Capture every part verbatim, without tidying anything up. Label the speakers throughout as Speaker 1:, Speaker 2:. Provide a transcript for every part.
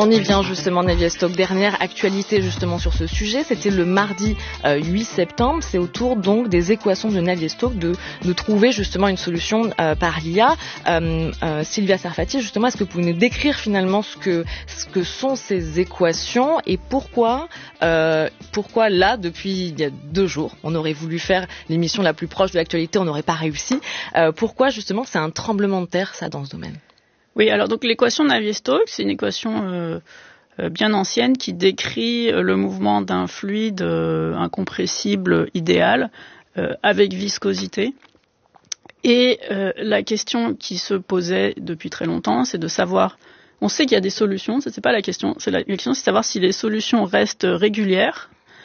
Speaker 1: On y vient justement, Navier-Stokes. Dernière actualité justement sur ce sujet, c'était le mardi euh, huit septembre. C'est au tour donc des équations de Navier-Stokes de, de trouver justement une solution euh, par l'I A. Euh, euh, Sylvia Sarfati, justement, est-ce que vous pouvez nous décrire finalement ce que, ce que sont ces équations et pourquoi, euh, pourquoi là, depuis il y a deux jours, on aurait voulu faire l'émission la plus proche de l'actualité, on n'aurait pas réussi. Euh, pourquoi justement c'est un tremblement de terre, ça, dans ce domaine?
Speaker 2: Oui, alors donc l'équation Navier-Stokes, c'est une équation euh, euh, bien ancienne qui décrit euh, le mouvement d'un fluide euh, incompressible idéal euh, avec viscosité. Et euh, la question qui se posait depuis très longtemps, c'est de savoir, on sait qu'il y a des solutions, ça c'est pas la question, c'est la, la question c'est de savoir si les solutions restent régulières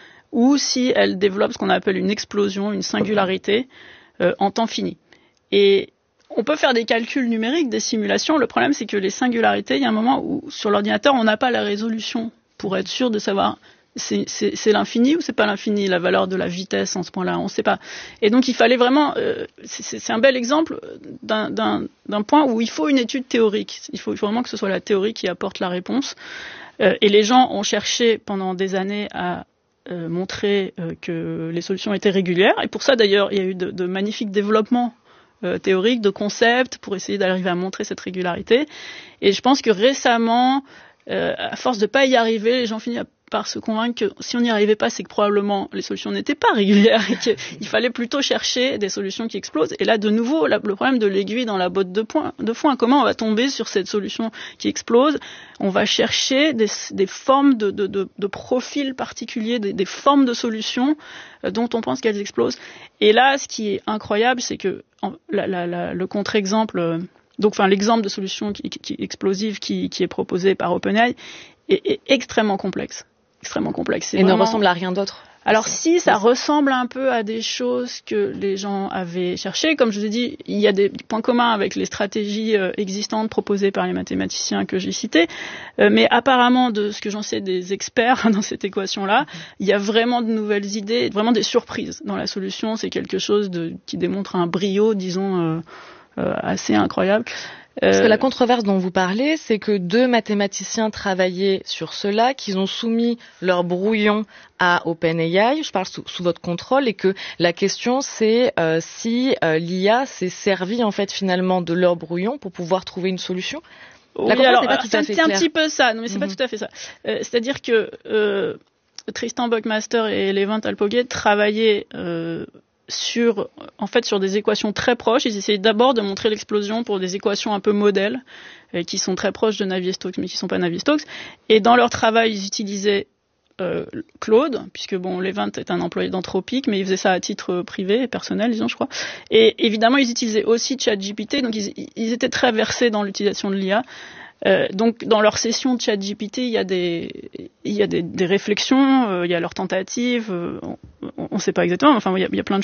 Speaker 2: ou si elles développent ce qu'on appelle une explosion, une singularité euh, en temps fini. Et on peut faire des calculs numériques, des simulations. Le problème, c'est que les singularités, il y a un moment où, sur l'ordinateur, on n'a pas la résolution pour être sûr de savoir c'est, c'est, c'est l'infini ou c'est pas l'infini, la valeur de la vitesse en ce point-là, on ne sait pas. Et donc, il fallait vraiment... Euh, c'est, c'est un bel exemple d'un, d'un, d'un point où il faut une étude théorique. Il faut, il faut vraiment que ce soit la théorie qui apporte la réponse. Euh, et les gens ont cherché pendant des années à euh, montrer euh, que les solutions étaient régulières. Et pour ça, d'ailleurs, il y a eu de, de magnifiques développements Euh, théorique, de concepts, pour essayer d'arriver à montrer cette régularité. Et je pense que récemment, euh, à force de pas y arriver, les gens finissent par se convaincre que si on n'y arrivait pas, c'est que probablement les solutions n'étaient pas régulières et qu'il fallait plutôt chercher des solutions qui explosent. Et là, de nouveau, la, le problème de l'aiguille dans la botte de, point, de foin, comment on va tomber sur cette solution qui explose? On va chercher des, des formes de, de, de, de profils particuliers, des, des formes de solutions euh, dont on pense qu'elles explosent. Et là, ce qui est incroyable, c'est que en, la, la, la, le contre-exemple, euh, donc, enfin, l'exemple de solution qui, qui, qui explosive qui, qui est proposé par OpenAI est, est extrêmement complexe. Extrêmement complexe. C'est
Speaker 1: Et
Speaker 2: vraiment...
Speaker 1: ne ressemble à rien d'autre.
Speaker 2: Alors si, ça ressemble un peu à des choses que les gens avaient cherchées. Comme je vous ai dit, il y a des points communs avec les stratégies euh, existantes proposées par les mathématiciens que j'ai cités. Euh, mais apparemment, de ce que j'en sais des experts dans cette équation-là, mm-hmm. il y a vraiment de nouvelles idées, vraiment des surprises dans la solution. C'est quelque chose de, qui démontre un brio, disons, euh, euh, assez incroyable.
Speaker 1: Parce que la controverse dont vous parlez, c'est que deux mathématiciens travaillaient sur cela, qu'ils ont soumis leur brouillon à OpenAI, je parle sous, sous votre contrôle, et que la question c'est euh, si euh, l'I A s'est servie en fait finalement de leur brouillon pour pouvoir trouver une solution.
Speaker 2: Oui, la alors, pas tout c'est, à fait c'est un petit peu ça, non mais c'est mm-hmm. pas tout à fait ça. Euh, c'est-à-dire que euh, Tristan Buckmaster et Levent Alpogé travaillaient euh, sur, en fait, sur des équations très proches. Ils essayaient d'abord de montrer l'explosion pour des équations un peu modèles, euh, qui sont très proches de Navier-Stokes, mais qui sont pas Navier-Stokes. Et dans leur travail, ils utilisaient euh, Claude, puisque bon, Levent est un employé d'Anthropic, mais il faisait ça à titre privé et personnel, disons, je crois. Et évidemment, ils utilisaient aussi ChatGPT, donc ils, ils étaient très versés dans l'utilisation de l'I A. Euh, donc dans leur session de ChatGPT, il y a des, il y a des, des réflexions, euh, il y a leurs tentatives, euh, on ne sait pas exactement, enfin il y a, il y a plein de